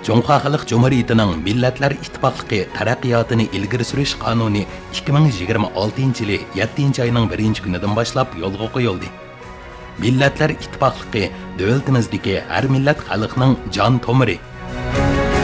Cumhuriyet Halk Cumhuriyetining Millatlar İttifaqlığı taraqqiyotini ilgari surish qonuni 2026 yili 7 oyning 1 kunidan boshlab yo'lga qo'yildi. Millatlar İttifaqlığı davlatimizdagi har millat xalqning jon tomiri